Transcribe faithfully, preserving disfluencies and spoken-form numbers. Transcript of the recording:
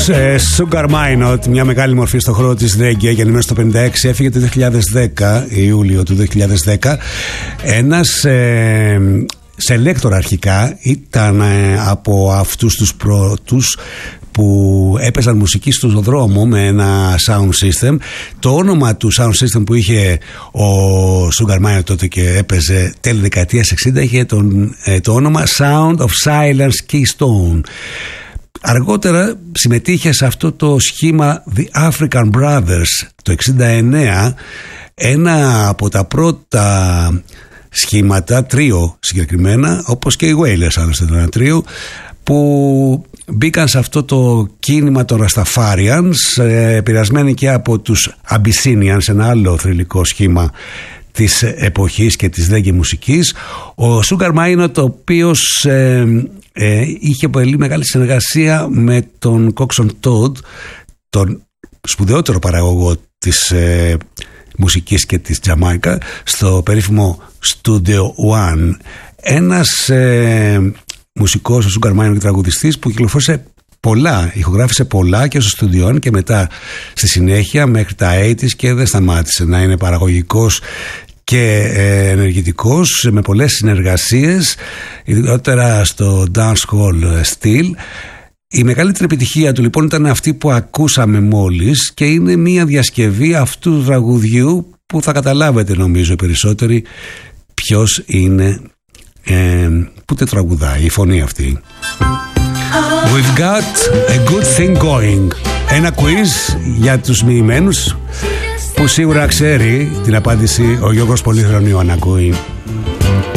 Sugar Minot, μια μεγάλη μορφή στο χώρο της reggae, γεννημένο στο πενήντα έξι, έφυγε το δύο χιλιάδες δέκα, Ιούλιο του δύο χιλιάδες δέκα. Ένας ε, σελέκτορ αρχικά, ήταν ε, από αυτούς τους πρώτους που έπαιζαν μουσική στο δρόμο με ένα sound system. Το όνομα του sound system που είχε ο Sugar Minot τότε και έπαιζε τέλη δεκαετίας εξήντα είχε τον, ε, το όνομα Sound of Silence Keystone. Αργότερα συμμετείχε σε αυτό το σχήμα The African Brothers το εξήντα εννέα, ένα από τα πρώτα σχήματα, τρίο συγκεκριμένα, όπως και οι Wailers άλλωστε ήταν ένα τρίο, που μπήκαν σε αυτό το κίνημα των Rastafarians, επηρεασμένοι και από τους Abyssinians, ένα άλλο θρυλικό σχήμα της εποχής και της reggae μουσικής. Ο Sugar Minot, ο οποίος ε, ε, είχε πολύ μεγάλη συνεργασία με τον Coxsone Todd, τον σπουδαιότερο παραγωγό της ε, μουσικής και της Τζαμάικα, στο περίφημο Studio One. Ένας ε, μουσικός, ο Sugar Minot και τραγουδιστής, που κυκλοφόρησε πολλά, ηχογράφησε πολλά και στο στούντιο και μετά στη συνέχεια μέχρι τα ογδόντα και δεν σταμάτησε να είναι παραγωγικός και ε, ενεργητικός, με πολλές συνεργασίες, ειδικότερα στο dancehall στυλ. Η μεγαλύτερη επιτυχία του λοιπόν ήταν αυτή που ακούσαμε μόλις και είναι μια διασκευή αυτού του τραγουδιού που θα καταλάβετε νομίζω περισσότεροι ποιος είναι, ε, που τε τραγουδάει η φωνή αυτή. We've got a good thing going. Ένα quiz για τους μοιημένους που σίγουρα ξέρει την απάντηση ο Γιώργος Πολύχρονου αν ακούει.